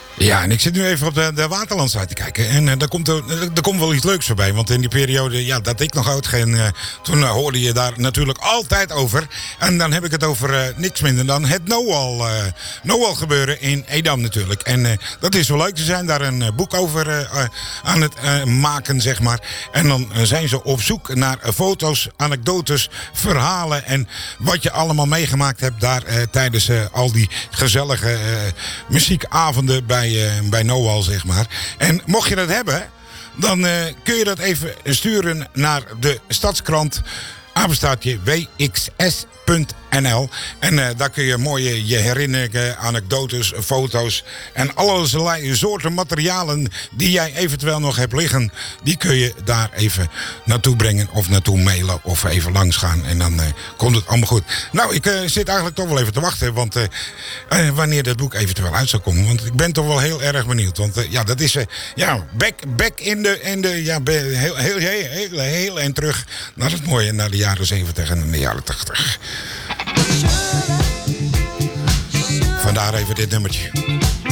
Ja, en ik zit nu even op de Waterlandsite te kijken. En daar komt wel iets leuks voorbij. Want in die periode dat ik nog uitging, toen hoorde je daar natuurlijk altijd over. En dan heb ik het over niks minder dan het Noal gebeuren in Edam natuurlijk. En dat is wel leuk. Ze zijn daar een boek over aan het maken, zeg maar. En dan zijn ze op zoek naar foto's, anekdotes, verhalen. En wat je allemaal meegemaakt hebt daar tijdens al die gezellige muziekavonden bij Noal, zeg maar. En mocht je dat hebben, dan kun je dat even sturen naar de Stadskrant, apenstaartje wxs.nl. En daar kun je mooie je herinneringen, anekdotes, foto's en allerlei soorten materialen die jij eventueel nog hebt liggen, die kun je daar even naartoe brengen of naartoe mailen of even langs gaan. En dan komt het allemaal goed. Nou, ik zit eigenlijk toch wel even te wachten, want wanneer dat boek eventueel uit zou komen. Want ik ben toch wel heel erg benieuwd. Want dat is back in de heel en terug naar het mooie, naar de jaren 70 en de jaren 80. Vandaar even dit nummertje.